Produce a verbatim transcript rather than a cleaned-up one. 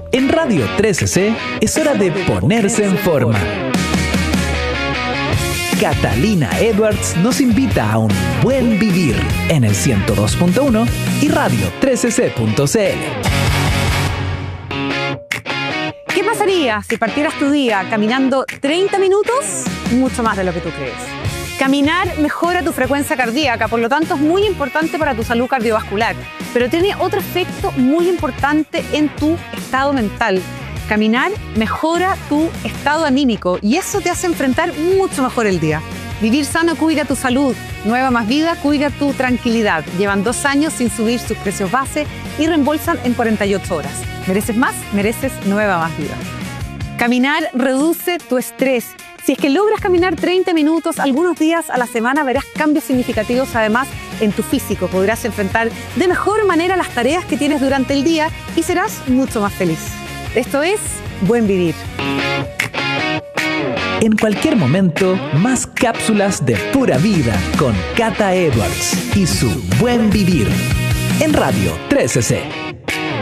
En Radio trece C es hora de ponerse en forma. Catalina Edwards nos invita a un buen vivir en el ciento dos punto uno y radio trece c punto c l. ¿Qué pasaría si partieras tu día caminando treinta minutos? Mucho más de lo que tú crees. Caminar mejora tu frecuencia cardíaca, por lo tanto es muy importante para tu salud cardiovascular, pero tiene otro efecto muy importante en tu estado mental. Caminar mejora tu estado anímico y eso te hace enfrentar mucho mejor el día. Vivir sano cuida tu salud, Nueva Más Vida cuida tu tranquilidad. Llevan dos años sin subir sus precios base y reembolsan en cuarenta y ocho horas. ¿Mereces más? Mereces Nueva Más Vida. Caminar reduce tu estrés. Si es que logras caminar treinta minutos algunos días a la semana, verás cambios significativos además en tu físico. Podrás enfrentar de mejor manera las tareas que tienes durante el día y serás mucho más feliz. Esto es Buen Vivir. En cualquier momento, más cápsulas de pura vida con Cata Edwards y su Buen Vivir en Radio trece C.